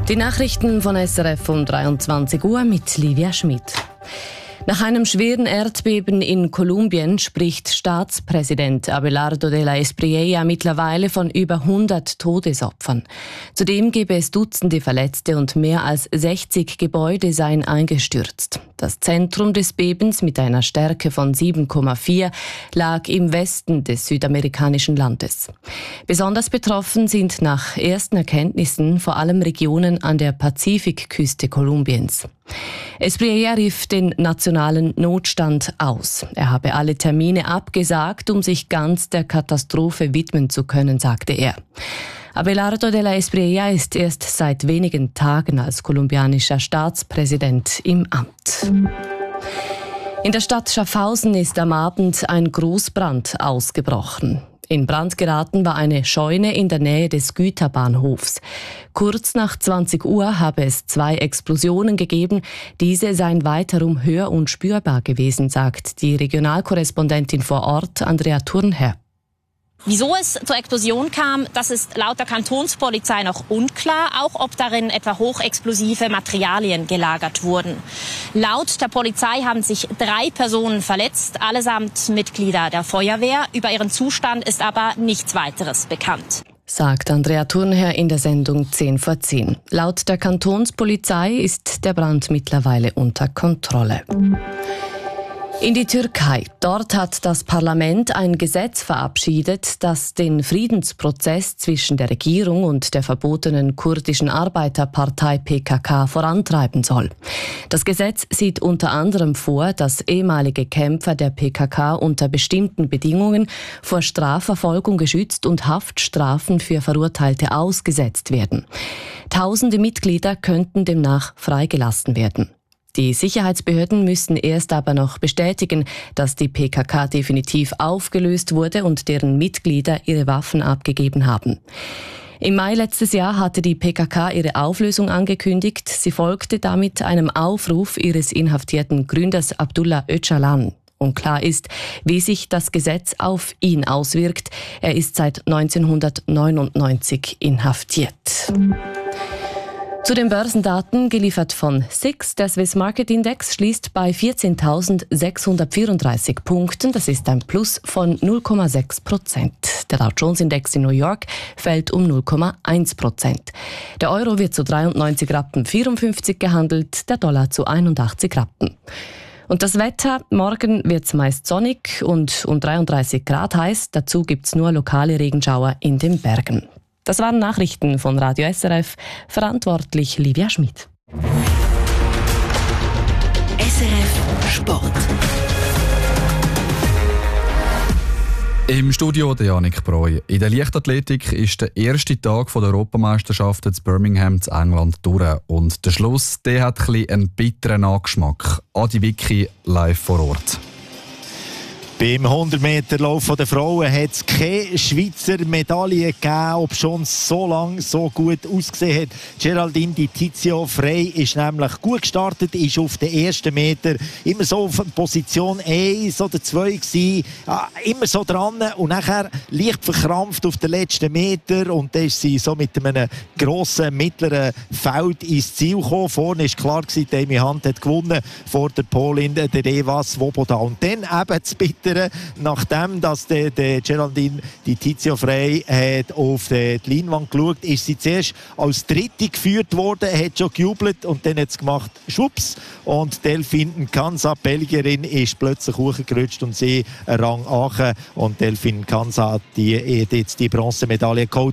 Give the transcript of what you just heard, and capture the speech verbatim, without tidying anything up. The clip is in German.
Die Nachrichten von S R F um dreiundzwanzig Uhr mit Livia Schmid. Nach einem schweren Erdbeben in Kolumbien spricht Staatspräsident Abelardo de la Espriella mittlerweile von über hundert Todesopfern. Zudem gebe es Dutzende Verletzte und mehr als sechzig Gebäude seien eingestürzt. Das Zentrum des Bebens mit einer Stärke von sieben Komma vier lag im Westen des südamerikanischen Landes. Besonders betroffen sind nach ersten Erkenntnissen vor allem Regionen an der Pazifikküste Kolumbiens. Espriella rief den nationalen Notstand aus. Er habe alle Termine abgesagt, um sich ganz der Katastrophe widmen zu können, sagte er. Abelardo de la Espriella ist erst seit wenigen Tagen als kolumbianischer Staatspräsident im Amt. In der Stadt Schaffhausen ist am Abend ein Großbrand ausgebrochen. In Brand geraten war eine Scheune in der Nähe des Güterbahnhofs. Kurz nach zwanzig Uhr habe es zwei Explosionen gegeben. Diese seien weiterum hör- und spürbar gewesen, sagt die Regionalkorrespondentin vor Ort, Andrea Thurnherr. Wieso es zur Explosion kam, das ist laut der Kantonspolizei noch unklar, auch ob darin etwa hochexplosive Materialien gelagert wurden. Laut der Polizei haben sich drei Personen verletzt, allesamt Mitglieder der Feuerwehr. Über ihren Zustand ist aber nichts weiteres bekannt, sagt Andrea Thurnherr in der Sendung zehn vor zehn. Laut der Kantonspolizei ist der Brand mittlerweile unter Kontrolle. In die Türkei. Dort hat das Parlament ein Gesetz verabschiedet, das den Friedensprozess zwischen der Regierung und der verbotenen kurdischen Arbeiterpartei P K K vorantreiben soll. Das Gesetz sieht unter anderem vor, dass ehemalige Kämpfer der P K K unter bestimmten Bedingungen vor Strafverfolgung geschützt und Haftstrafen für Verurteilte ausgesetzt werden. Tausende Mitglieder könnten demnach freigelassen werden. Die Sicherheitsbehörden müssen erst aber noch bestätigen, dass die P K K definitiv aufgelöst wurde und deren Mitglieder ihre Waffen abgegeben haben. Im Mai letztes Jahr hatte die P K K ihre Auflösung angekündigt. Sie folgte damit einem Aufruf ihres inhaftierten Gründers Abdullah Öcalan. Unklar ist, wie sich das Gesetz auf ihn auswirkt. Er ist seit neunzehnhundertneunundneunzig inhaftiert. Zu den Börsendaten, geliefert von S I X. Der Swiss Market Index schließt bei vierzehntausendsechshundertvierunddreißig Punkten. Das ist ein Plus von null Komma sechs Prozent. Der Dow Jones Index in New York fällt um null Komma eins Prozent. Der Euro wird zu dreiundneunzig Rappen vierundfünfzig gehandelt, der Dollar zu einundachtzig Rappen. Und das Wetter, morgen wird es meist sonnig und um dreiunddreißig Grad heiß. Dazu gibt es nur lokale Regenschauer in den Bergen. Das waren Nachrichten von Radio S R F, verantwortlich Livia Schmid. S R F Sport. Im Studio der Janik Breu. In der Leichtathletik ist der erste Tag der Europameisterschaft in Birmingham in England durch. Und der Schluss der hat ein bisschen einen bitteren Nachgeschmack. Adi Vicky live vor Ort. Beim hundert Meter Lauf der Frauen hat es keine Schweizer Medaille gegeben, ob schon so lange so gut ausgesehen hat. Geraldine Di Tizio Frey ist nämlich gut gestartet, ist auf den ersten Meter immer so auf Position eins oder zwei gewesen, immer so dran und nachher leicht verkrampft auf den letzten Meter und dann ist sie so mit einem grossen mittleren Feld ins Ziel gekommen. Vorne ist klar gewesen, Amy Hunt hat gewonnen vor der Polin, der Eva Svoboda. Und dann eben das Bitte, nachdem dass der, der Geraldine Di Tizio Frey hat auf die Leinwand geschaut, ist sie zuerst als Dritte geführt worden, hat schon gejubelt und dann hat es gemacht, schwupps, und Delphine Nkansa, Belgierin, ist plötzlich hochgerutscht und sie einen Rang achen und Delphine Nkansa hat die, jetzt die Bronzemedaille geholt.